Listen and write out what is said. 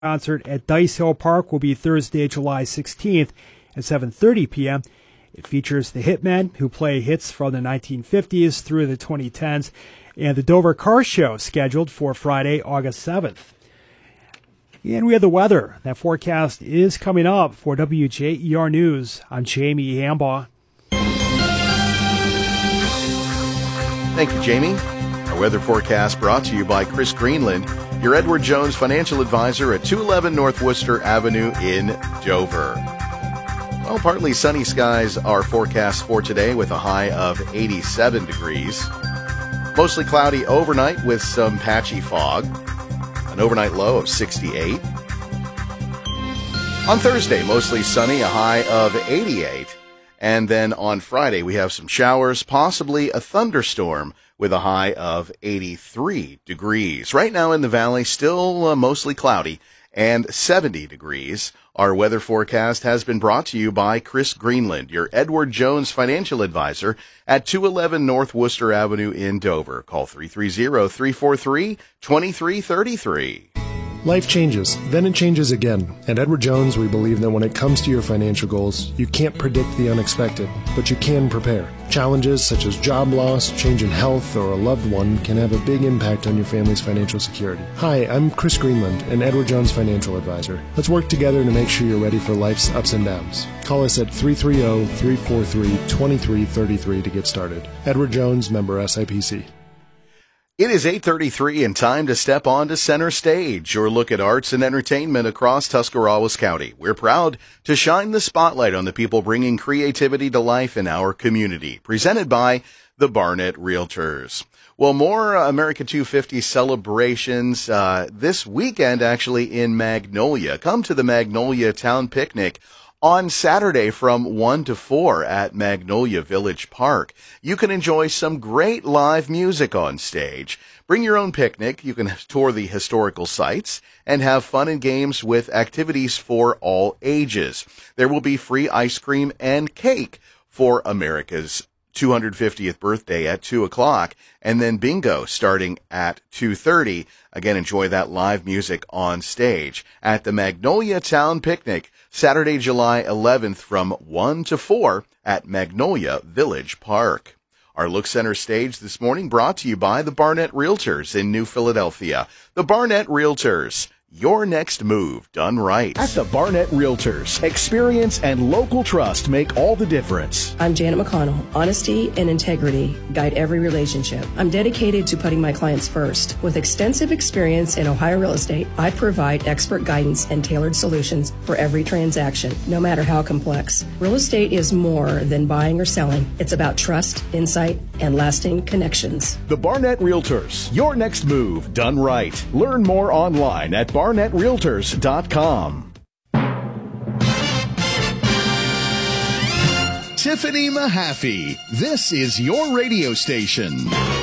concert at Dice Hill Park will be Thursday, July 16th at 7:30 p.m. It features the Hitmen, who play hits from the 1950s through the 2010s, and the Dover Car Show, scheduled for Friday, August 7th. And we have the weather. That forecast is coming up. For WJER News, I'm Jamie Hambaugh. Thank you, Jamie. Our weather forecast brought to you by Chris Greenland, your Edward Jones financial advisor at 211 North Worcester Avenue in Dover. Well, partly sunny skies are forecast for today with a high of 87 degrees. Mostly cloudy overnight with some patchy fog. An overnight low of 68. On Thursday, mostly sunny, a high of 88. And then on Friday, we have some showers, possibly a thunderstorm with a high of 83 degrees. Right now in the valley, still mostly cloudy and 70 degrees. Our weather forecast has been brought to you by Chris Greenland, your Edward Jones financial advisor at 211 North Worcester Avenue in Dover. Call 330-343-2333. Life changes, then it changes again. At Edward Jones, we believe that when it comes to your financial goals, you can't predict the unexpected, but you can prepare. Challenges such as job loss, change in health, or a loved one can have a big impact on your family's financial security. Hi, I'm Chris Greenland, an Edward Jones financial advisor. Let's work together to make sure you're ready for life's ups and downs. Call us at 330-343-2333 to get started. Edward Jones, member SIPC. It is 8:33 and time to step on to Center Stage, your look at arts and entertainment across Tuscarawas County. We're proud to shine the spotlight on the people bringing creativity to life in our community. Presented by the Barnett Realtors. Well, more America 250 celebrations this weekend, actually, in Magnolia. Come to the Magnolia Town Picnic on Saturday from 1 to 4 at Magnolia Village Park. You can enjoy some great live music on stage. Bring your own picnic. You can tour the historical sites and have fun and games with activities for all ages. There will be free ice cream and cake for America's 250th birthday at 2 o'clock, and then bingo starting at 2:30. Again, enjoy that live music on stage at the Magnolia Town Picnic, Saturday, July 11th from 1 to 4 at Magnolia Village Park. Our Look Center Stage this morning brought to you by the Barnett Realtors in New Philadelphia. The Barnett Realtors. Your next move done right. At the Barnett Realtors, experience and local trust make all the difference. I'm Janet McConnell. Honesty and integrity guide every relationship. I'm dedicated to putting my clients first. With extensive experience in Ohio real estate, I provide expert guidance and tailored solutions for every transaction, no matter how complex. Real estate is more than buying or selling. It's about trust, insight, and lasting connections. The Barnett Realtors, your next move done right. Learn more online at BarnettRealtors.com. Tiffany Mahaffey, this is your radio station.